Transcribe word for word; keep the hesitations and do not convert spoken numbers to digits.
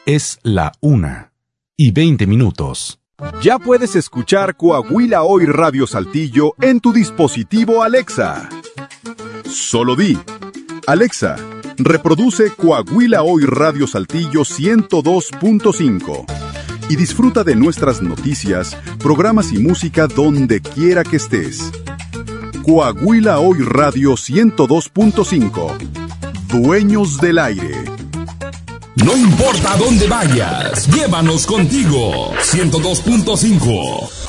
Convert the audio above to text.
Es la una y veinte minutos. Ya puedes escuchar Coahuila Hoy Radio Saltillo en tu dispositivo Alexa. Solo di: Alexa, reproduce Coahuila Hoy Radio Saltillo ciento dos punto cinco y disfruta de nuestras noticias, programas y música donde quiera que estés. Coahuila Hoy Radio ciento dos punto cinco. Dueños del aire. No importa dónde vayas, llévanos contigo. ciento dos punto cinco.